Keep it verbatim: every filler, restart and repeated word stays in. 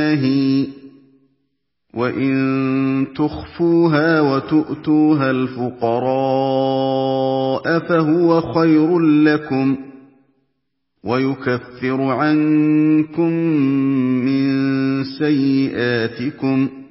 الله وَإِن تُخْفُوهَا وَتُؤْتُوهَا الْفُقَرَاءَ فَهُوَ خَيْرٌ لَّكُمْ وَيُكَفِّرُ عَنكُم مِّن سَيِّئَاتِكُمْ